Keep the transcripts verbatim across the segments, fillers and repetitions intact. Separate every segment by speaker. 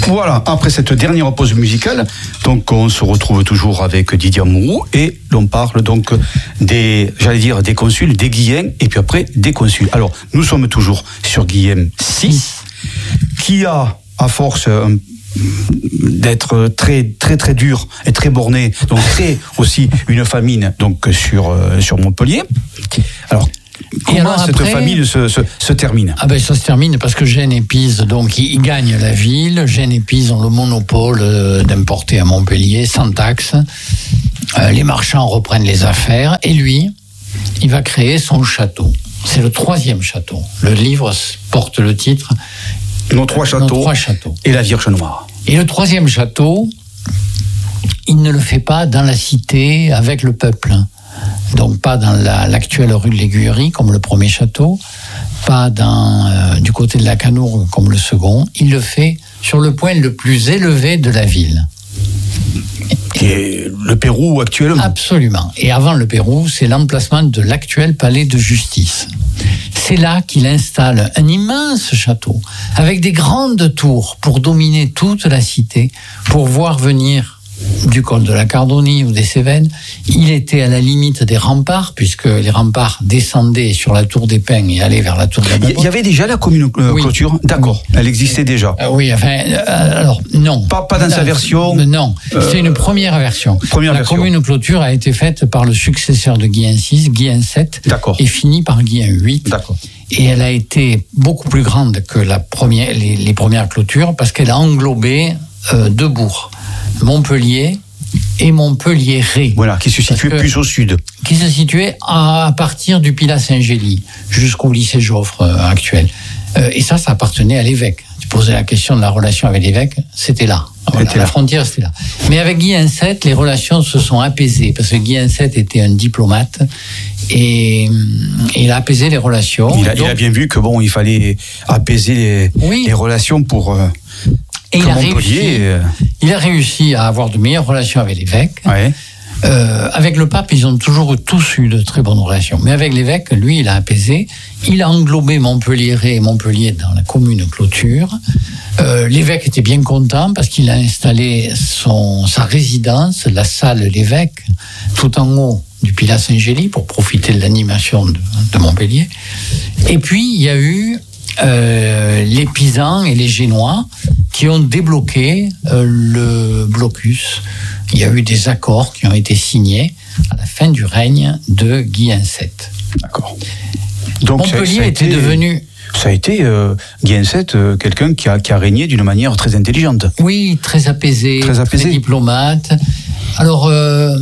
Speaker 1: Voilà, après cette dernière pause musicale, donc on se retrouve toujours avec Didier Amouroux et l'on parle donc des, j'allais dire, des consuls, des Guillens et puis après des consuls. Alors, nous sommes toujours sur Guillaume six, qui a, à force euh, d'être très très très dur et très borné, donc crée aussi une famine donc sur euh, sur Montpellier. Alors, comment alors cette après, famille se, se, se termine?
Speaker 2: Ah ben ça se termine parce que Gênes et Pise, donc ils gagnent la ville. Gênes et Pise ont le monopole d'importer à Montpellier sans taxe. Euh, les marchands reprennent les affaires et lui, il va créer son château. C'est le troisième château. Le livre porte le titre
Speaker 1: Nos trois châteaux,
Speaker 2: Nos trois châteaux
Speaker 1: et la Vierge Noire.
Speaker 2: Et le troisième château, il ne le fait pas dans la cité avec le peuple. Donc pas dans la, l'actuelle rue de l'Aiguillerie comme le premier château, pas dans, euh, du côté de la Canourgue comme le second. Il le fait sur le point le plus élevé de la ville.
Speaker 1: Qui est le Pérou actuellement.
Speaker 2: Absolument. Et avant le Pérou, c'est l'emplacement de l'actuel palais de justice. C'est là qu'il installe un immense château avec des grandes tours pour dominer toute la cité, pour voir venir du col de la Cardonnie ou des Cévennes. Il était à la limite des remparts, puisque les remparts descendaient sur la tour des Pins et allaient vers la tour de la Babotte.
Speaker 1: Il y avait déjà la commune euh, oui. clôture. D'accord, oui. Elle existait déjà.
Speaker 2: Euh, oui, enfin, euh, alors, non.
Speaker 1: Pas, pas dans sa version
Speaker 2: euh, Non, euh, c'est une première version.
Speaker 1: Première
Speaker 2: la
Speaker 1: version.
Speaker 2: commune clôture a été faite par le successeur de Guillain six, Guillain sept,
Speaker 1: D'accord.
Speaker 2: Et finie par Guillain huit.
Speaker 1: D'accord.
Speaker 2: Et elle a été beaucoup plus grande que la première, les, les premières clôtures, parce qu'elle a englobé euh, deux bourgs. Montpellier et Montpellier-Ré.
Speaker 1: Voilà, qui se situait plus au sud.
Speaker 2: Qui se situait à, à partir du Pilat Saint-Gély jusqu'au lycée Joffre euh, actuel. Euh, et ça, ça appartenait à l'évêque. Tu posais la question de la relation avec l'évêque, c'était là. Voilà, c'était la là. Frontière, c'était là. Mais avec Guillain sept, les relations se sont apaisées, parce que Guillain sept était un diplomate, et, et il a apaisé les relations.
Speaker 1: Il a, donc, il a bien vu que bon, il fallait apaiser les,
Speaker 2: oui.
Speaker 1: les relations pour... Euh,
Speaker 2: Et il a, réussi, il a réussi à avoir de meilleures relations avec l'évêque.
Speaker 1: Ouais.
Speaker 2: Euh, avec le pape, ils ont toujours tous eu de très bonnes relations. Mais avec l'évêque, lui, il a apaisé. Il a englobé Montpellier et Montpellier dans la commune clôture. Euh, l'évêque était bien content parce qu'il a installé son, sa résidence, la salle l'évêque, tout en haut du Pilat Saint-Gély pour profiter de l'animation de, de Montpellier. Et puis, il y a eu euh, les Pisans et les Génois qui ont débloqué euh, le blocus. Il y a eu des accords qui ont été signés à la fin du règne de Guillain sept.
Speaker 1: D'accord. Donc
Speaker 2: Montpellier
Speaker 1: ça, ça
Speaker 2: était
Speaker 1: été,
Speaker 2: devenu...
Speaker 1: Ça a été, euh, Guillain sept, euh, quelqu'un qui a, qui a régné d'une manière très intelligente.
Speaker 2: Oui, très apaisé,
Speaker 1: très, apaisé.
Speaker 2: très diplomate. Alors, euh,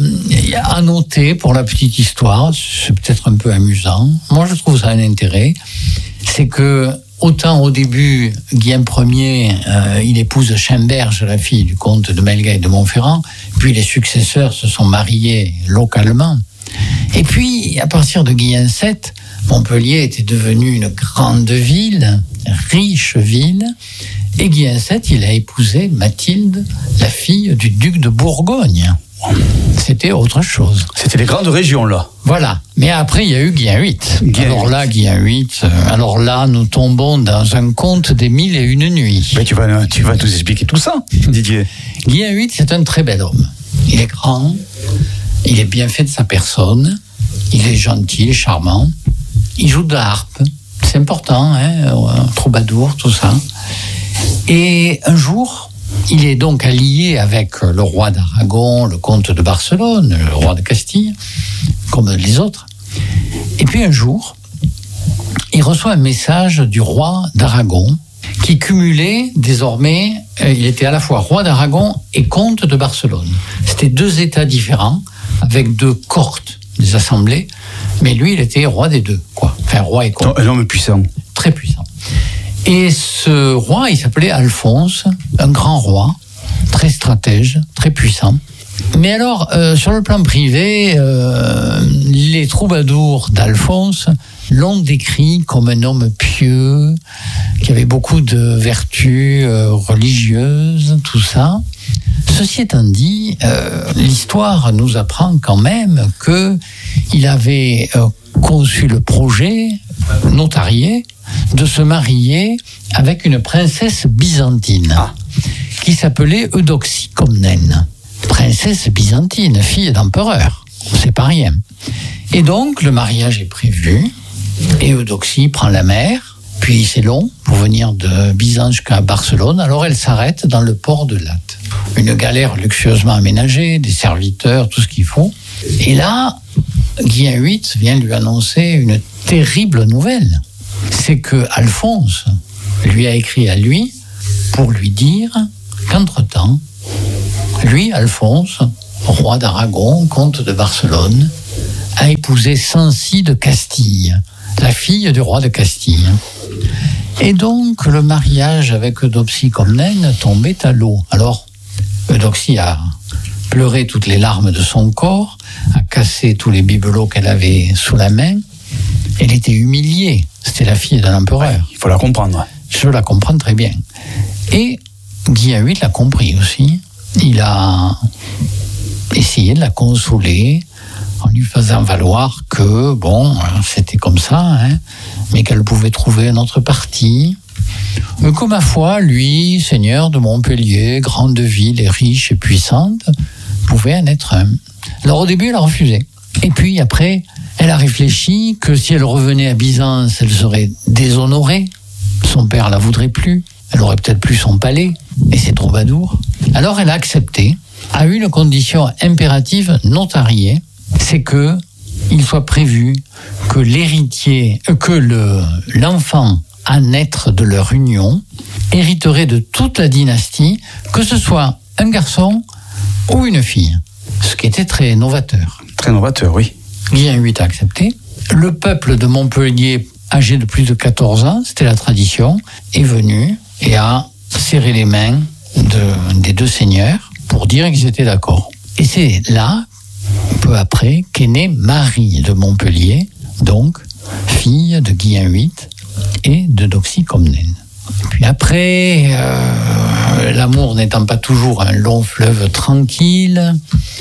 Speaker 2: à noter, pour la petite histoire, c'est peut-être un peu amusant, moi je trouve ça un intérêt, c'est que autant au début, Guillain Ier, euh, il épouse Chimberge, la fille du comte de Melga et de Montferrand, puis les successeurs se sont mariés localement. Et puis, à partir de Guillain sept, Montpellier était devenu une grande ville, riche ville, et Guillain sept, il a épousé Mathilde, la fille du duc de Bourgogne. C'était autre chose.
Speaker 1: C'était les grandes régions, là.
Speaker 2: Voilà. Mais après, il y a eu Guillain huit.
Speaker 1: Guillain
Speaker 2: alors
Speaker 1: huit.
Speaker 2: là, Guillain huit, euh, alors là, nous tombons dans un conte des mille et une nuits.
Speaker 1: Mais tu vas, tu vas nous expliquer tout ça, Didier.
Speaker 2: Guillain huit, c'est un très bel homme. Il est grand, il est bien fait de sa personne, il est gentil, il est charmant, il joue de la harpe, c'est important, hein, un troubadour, tout ça. Et un jour, il est donc allié avec le roi d'Aragon, le comte de Barcelone, le roi de Castille, comme les autres. Et puis un jour, il reçoit un message du roi d'Aragon qui cumulait désormais, il était à la fois roi d'Aragon et comte de Barcelone. C'était deux états différents, avec deux cohortes des assemblées, mais lui, il était roi des deux, quoi. Enfin, roi et comte.
Speaker 1: Un homme puissant.
Speaker 2: Très puissant. Et ce roi, il s'appelait Alphonse, un grand roi, très stratège, très puissant. Mais alors, euh, sur le plan privé, euh, les troubadours d'Alphonse l'ont décrit comme un homme pieux, qui avait beaucoup de vertus euh, religieuses, tout ça. Ceci étant dit, euh, l'histoire nous apprend quand même qu'il avait euh, conçu le projet, notarié, de se marier avec une princesse byzantine.
Speaker 1: Ah.
Speaker 2: qui s'appelait Eudoxie Comnène, princesse byzantine, fille d'empereur. C'est pas rien. Et donc, le mariage est prévu, et Eudoxie prend la mer, puis c'est long pour venir de Byzance jusqu'à Barcelone, alors elle s'arrête dans le port de Latte. Une galère luxueusement aménagée, des serviteurs, tout ce qu'il faut. Et là, Guillaume huit vient lui annoncer une terrible nouvelle. C'est que Alphonse lui a écrit à lui pour lui dire qu'entre-temps, lui, Alphonse, roi d'Aragon, comte de Barcelone, a épousé Sancy de Castille, la fille du roi de Castille. Et donc, le mariage avec Eudoxie Comnène tombait à l'eau. Alors, Eudoxie a pleuré toutes les larmes de son corps, a cassé tous les bibelots qu'elle avait sous la main. Elle était humiliée. C'était la fille d'un empereur.
Speaker 1: Il faut la comprendre.
Speaker 2: Je la comprends très bien. Et Guillaume huit l'a compris aussi. Il a essayé de la consoler en lui faisant valoir que, bon, c'était comme ça, hein, mais qu'elle pouvait trouver un autre parti. Que ma foi, lui, seigneur de Montpellier, grande ville et riche et puissante, pouvait en être un. Alors au début, elle a refusé. Et puis après, elle a réfléchi que si elle revenait à Byzance, elle serait déshonorée. Son père la voudrait plus. Elle aurait peut-être plus son palais et ses troubadours. Alors elle a accepté, à une condition impérative notariée, c'est que il soit prévu que l'héritier, que le, l'enfant à naître de leur union hériterait de toute la dynastie, que ce soit un garçon ou une fille. Ce qui était très novateur.
Speaker 1: Très novateur, oui.
Speaker 2: Guillaume huit a accepté. Le peuple de Montpellier, âgé de plus de quatorze ans, c'était la tradition, est venu et a serré les mains de, des deux seigneurs pour dire qu'ils étaient d'accord. Et c'est là, peu après, qu'est née Marie de Montpellier, donc fille de Guillaume huit et d'Eudoxie Comnène. Puis après, euh, l'amour n'étant pas toujours un long fleuve tranquille,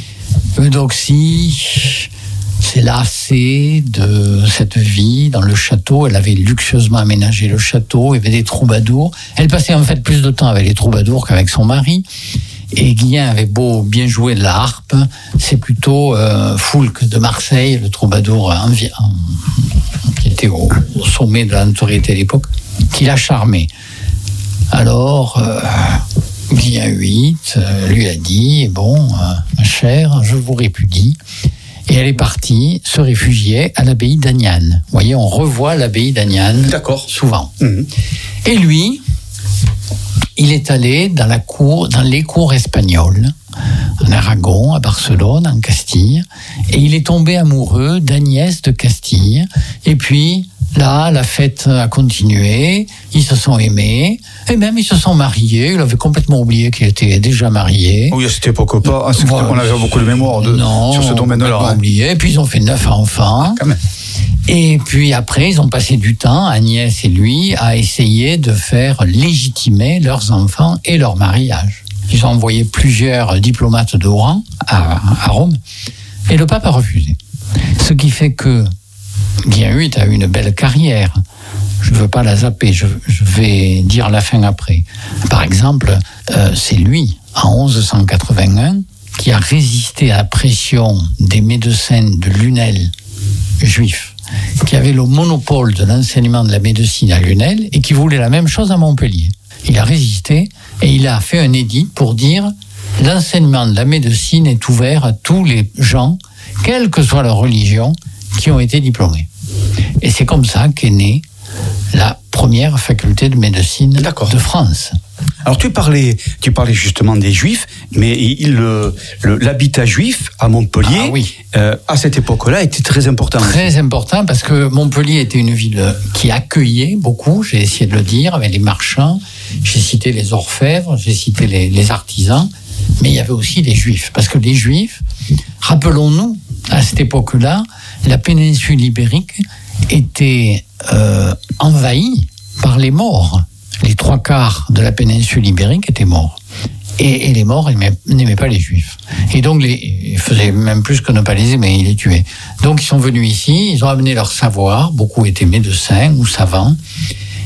Speaker 2: Eudoxie s'est lassée de cette vie dans le château. Elle avait luxueusement aménagé le château, il y avait des troubadours. Elle passait en fait plus de temps avec les troubadours qu'avec son mari. Et Guillaume avait beau bien jouer de la harpe, c'est plutôt euh, Foulques de Marseille, le troubadour en, en, qui était au, au sommet de la notoriété à l'époque, qui l'a charmé. Alors, euh, Guillaume huit euh, lui a dit, bon, euh, ma chère, je vous répudie. Et elle est partie se réfugier à l'abbaye d'Aniane. Vous voyez, on revoit l'abbaye d'Aniane. D'accord. Souvent. Mmh. Et lui, il est allé dans la cour, dans les cours espagnoles, en Aragon, à Barcelone, en Castille, et il est tombé amoureux d'Agnès de Castille. Et puis, là, la fête a continué, ils se sont aimés, et même ils se sont mariés. Il avait complètement oublié qu'il était déjà marié.
Speaker 1: Oui, à cette époque-là, ah, voilà. On avait beaucoup de mémoire de,
Speaker 2: non,
Speaker 1: sur ce domaine-là.
Speaker 2: Hein. Oublié. Et puis ils ont fait neuf enfants.
Speaker 1: Ah, quand même.
Speaker 2: Et puis après, ils ont passé du temps, Agnès et lui, à essayer de faire légitimer leurs enfants et leur mariage. Ils ont envoyé plusieurs diplomates de haut rang à, à Rome, et le pape a refusé. Ce qui fait que Guillaume huit a eu une belle carrière. Je ne veux pas la zapper, je, je vais dire la fin après. Par exemple, euh, c'est lui, en onze cent quatre-vingt-un, qui a résisté à la pression des médecins de Lunel, juifs, qui avaient le monopole de l'enseignement de la médecine à Lunel et qui voulaient la même chose à Montpellier. Il a résisté et il a fait un édit pour dire l'enseignement de la médecine est ouvert à tous les gens, quelle que soit leur religion, qui ont été diplômés. Et c'est comme ça qu'est née la première faculté de médecine D'accord. de France.
Speaker 1: Alors tu parlais, tu parlais justement des Juifs, mais il, le, le, l'habitat juif à Montpellier,
Speaker 2: ah, oui.
Speaker 1: euh, à cette époque-là, était très important.
Speaker 2: Très important parce que Montpellier était une ville qui accueillait beaucoup, j'ai essayé de le dire, avec les marchands, j'ai cité les orfèvres, j'ai cité les, les artisans, mais il y avait aussi les Juifs. Parce que les Juifs, rappelons-nous, à cette époque-là, la péninsule ibérique était euh, envahie par les Maures. Les trois quarts de la péninsule ibérique étaient morts. Et, et les Maures n'aimaient, n'aimaient pas les Juifs. Et donc, les, ils faisaient même plus que ne pas les aimer, ils les tuaient. Donc, ils sont venus ici, ils ont amené leur savoir, beaucoup étaient médecins ou savants,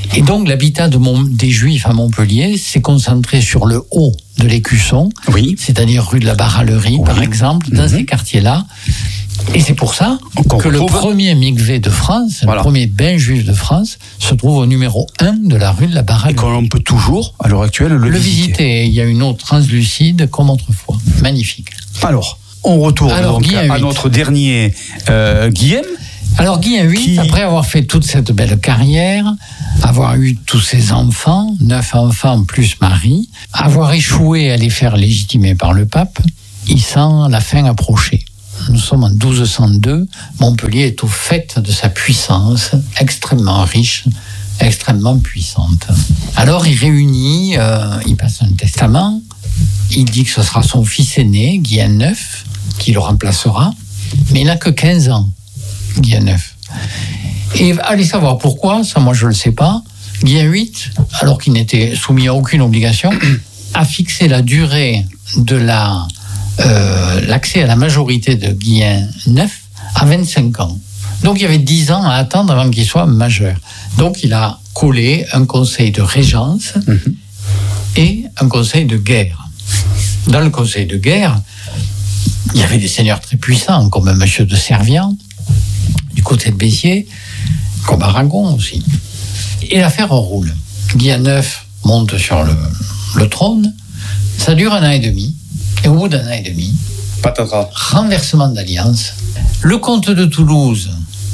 Speaker 2: Et donc l'habitat de Mont, des Juifs à Montpellier s'est concentré sur le haut de l'Écusson,
Speaker 1: oui.
Speaker 2: c'est-à-dire rue de la Barralerie, oui. par exemple, dans mm-hmm. ces quartiers-là. Et c'est pour ça Qu'on que retrouve... le premier mikvé de France, voilà. le premier bain juif de France, se trouve au numéro un de la rue de la Barralerie.
Speaker 1: Et qu'on peut toujours, à l'heure actuelle, le,
Speaker 2: le
Speaker 1: visiter.
Speaker 2: visiter. Il y a une eau translucide comme autrefois. Magnifique.
Speaker 1: Alors, on retourne Alors, donc à notre dernier euh, Guillaume.
Speaker 2: Alors Guillaume huit, qui... après avoir fait toute cette belle carrière, avoir eu tous ses enfants, neuf enfants plus Marie, avoir échoué à les faire légitimer par le pape, il sent la fin approcher. Nous sommes en douze cent deux, Montpellier est au fait de sa puissance, extrêmement riche, extrêmement puissante. Alors il réunit, euh, il passe un testament, il dit que ce sera son fils aîné, Guillaume neuf, qui le remplacera, mais il n'a que quinze ans. Guillaume neuf. Et allez savoir pourquoi, ça moi je ne le sais pas, Guillaume huit, alors qu'il n'était soumis à aucune obligation, a fixé la durée de la, euh, l'accès à la majorité de Guillaume neuf à vingt-cinq ans. Donc il y avait dix ans à attendre avant qu'il soit majeur. Donc il a collé un conseil de régence mm-hmm. et un conseil de guerre. Dans le conseil de guerre, il y avait des seigneurs très puissants, comme Monsieur de Servian, du côté de Béziers, comme Aragon aussi. Et l'affaire roule. Guillaume neuf monte sur le, le trône, ça dure un an et demi, et au bout d'un an et demi,
Speaker 1: Patatra.
Speaker 2: renversement d'alliance, le comte de Toulouse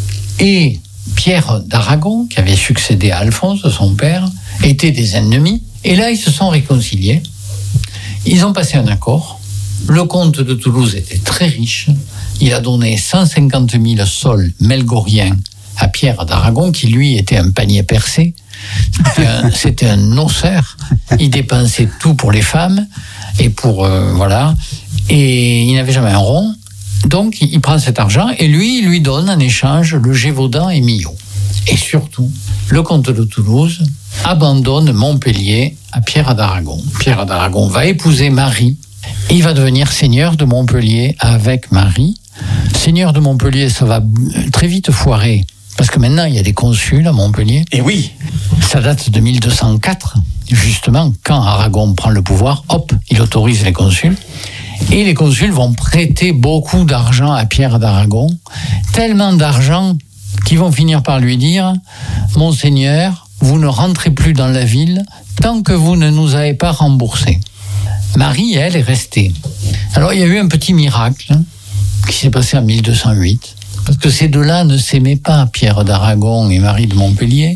Speaker 2: et Pierre d'Aragon, qui avait succédé à Alphonse, son père, étaient des ennemis, et là ils se sont réconciliés, ils ont passé un accord. Le comte de Toulouse était très riche. Il a donné cent cinquante mille sols melgoriens à Pierre d'Aragon, qui lui était un panier percé. C'était un, c'était un osseur. Il dépensait tout pour les femmes et pour euh, voilà. Et il n'avait jamais un rond. Donc il prend cet argent et lui, il lui donne en échange le Gévaudan et Millau. Et surtout, le comte de Toulouse abandonne Montpellier à Pierre d'Aragon. Pierre d'Aragon va épouser Marie. Et il va devenir seigneur de Montpellier avec Marie. Seigneur de Montpellier, ça va très vite foirer, parce que maintenant il y a des consuls à Montpellier.
Speaker 1: Et oui,
Speaker 2: ça date de mille deux cent quatre, justement, quand Aragon prend le pouvoir, hop, il autorise les consuls. Et les consuls vont prêter beaucoup d'argent à Pierre d'Aragon, tellement d'argent qu'ils vont finir par lui dire « Monseigneur, vous ne rentrez plus dans la ville tant que vous ne nous avez pas remboursé. » Marie, elle, est restée. Alors, il y a eu un petit miracle hein, qui s'est passé en mille deux cent huit, parce que ces deux-là ne s'aimaient pas, Pierre d'Aragon et Marie de Montpellier.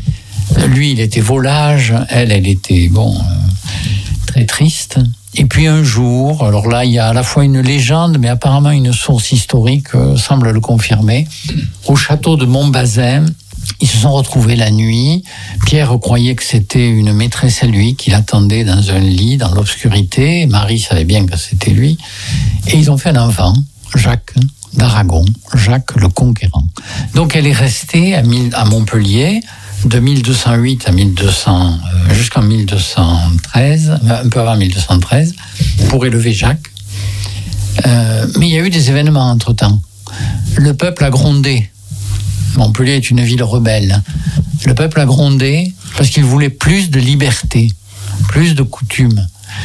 Speaker 2: Lui, il était volage, elle, elle était, bon, euh, très triste. Et puis un jour, alors là, il y a à la fois une légende, mais apparemment une source historique euh, semble le confirmer, au château de Montbazin, ils se sont retrouvés la nuit. Pierre croyait que c'était une maîtresse à lui qui l'attendait dans un lit, dans l'obscurité. Marie savait bien que c'était lui. Et ils ont fait un enfant, Jacques d'Aragon, Jacques le Conquérant. Donc elle est restée à, mille, à Montpellier de mille deux cent huit à mille deux cents, euh, jusqu'en mille deux cent treize, un peu avant mille deux cent treize, pour élever Jacques. Euh, mais il y a eu des événements entre-temps. Le peuple a grondé. Montpellier est une ville rebelle. Le peuple a grondé parce qu'il voulait plus de liberté, plus de coutumes.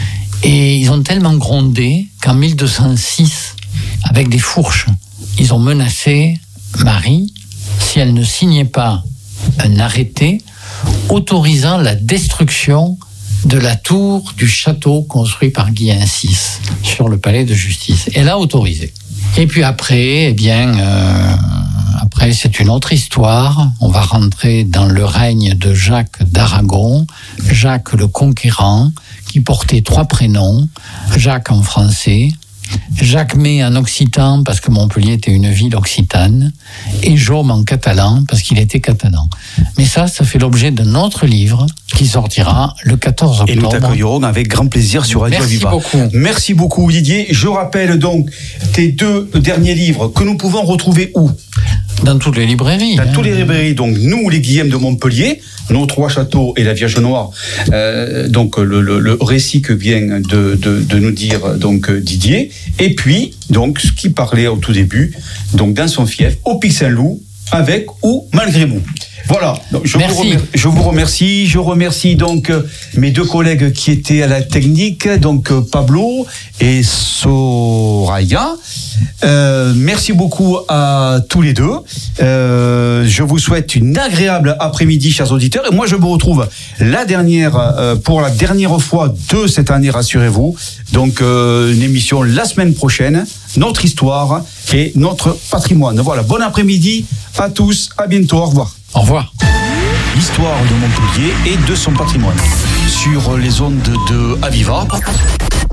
Speaker 2: Et ils ont tellement grondé qu'en mille deux cent six, avec des fourches, ils ont menacé Marie si elle ne signait pas un arrêté autorisant la destruction de la tour du château construit par Guillaume six sur le palais de justice. Elle a autorisé. Et puis après, eh bien... Euh, Après, c'est une autre histoire. On va rentrer dans le règne de Jacques d'Aragon, Jacques le Conquérant, qui portait trois prénoms. Jacques en français, Jacques May en occitan, parce que Montpellier était une ville occitane, et Jaume en catalan, parce qu'il était catalan. Mais ça, ça fait l'objet d'un autre livre qui sortira le quatorze octobre.
Speaker 1: Et nous t'accueillerons avec grand plaisir sur Radio
Speaker 2: Merci
Speaker 1: Aviva.
Speaker 2: Beaucoup.
Speaker 1: Merci beaucoup Didier. Je rappelle donc tes deux derniers livres que nous pouvons retrouver où ?
Speaker 2: Dans toutes les librairies.
Speaker 1: Dans
Speaker 2: hein.
Speaker 1: toutes les librairies. Donc nous, les Guillaume de Montpellier, nos trois châteaux et la Vierge Noire. Euh, donc le, le, le récit que vient de, de, de nous dire donc Didier. Et puis donc ce qui parlait au tout début, donc dans son fief, au Pic Saint-Loup, avec ou malgré vous. Voilà, donc je,
Speaker 2: Merci.
Speaker 1: vous remercie, je vous remercie. Je remercie donc euh, mes deux collègues qui étaient à la technique, donc euh, Pablo et Soraya. Euh, merci beaucoup à tous les deux. Euh, je vous souhaite une agréable après-midi, chers auditeurs. Et moi, je me retrouve la dernière, euh, pour la dernière fois de cette année, rassurez-vous. Donc, euh, une émission la semaine prochaine. Notre histoire et notre patrimoine. Voilà, bon après-midi à tous. À bientôt. Au revoir.
Speaker 2: Au revoir.
Speaker 1: L'histoire de Montpellier et de son patrimoine sur les ondes de Aviva.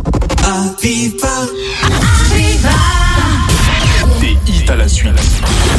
Speaker 3: Aviva. Aviva. Des hits à la suite.